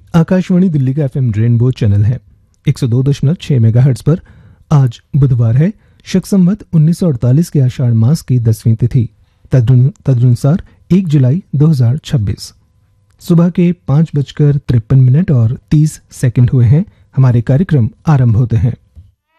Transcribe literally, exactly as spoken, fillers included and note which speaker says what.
Speaker 1: आकाशवाणी दिल्ली का FM rainbow channel है एक सौ दो दशमलव छह मेगाहर्ट्ज पर। आज बुधवार है, शक संवत उन्नीस सौ अड़तालीस के आषाढ़ मास की दसवीं तिथि, तदनुसार एक जुलाई दो हजार छब्बीस। सुबह के पाँच बजकर तिरपन मिनट और तीस सेकंड हुए हैं। हमारे कार्यक्रम आरंभ होते हैं।